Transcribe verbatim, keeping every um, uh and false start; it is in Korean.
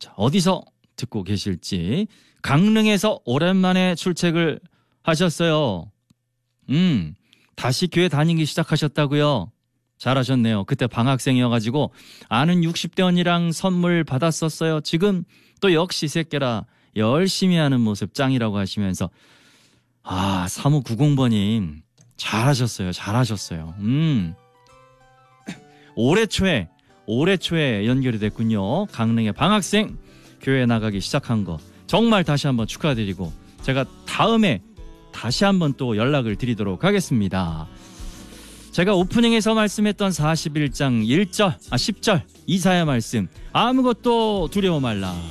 자, 어디서 듣고 계실지. 강릉에서 오랜만에 출첵을 하셨어요. 음, 다시 교회 다니기 시작하셨다고요? 잘하셨네요. 그때 방학생이어가지고 아는 육십 대 언니랑 선물 받았었어요. 지금 또 역시 새끼라 열심히 하는 모습 짱이라고 하시면서 아, 삼오구공 번님 잘하셨어요. 잘하셨어요. 음, 올해 초에 올해 초에 연결이 됐군요. 강릉의 방학생 교회 나가기 시작한 거 정말 다시 한번 축하드리고 제가 다음에 다시 한번 또 연락을 드리도록 하겠습니다. 제가 오프닝에서 말씀했던 사십일 장 일 절, 아 십 절 이사야 말씀 아무것도 두려워 말라.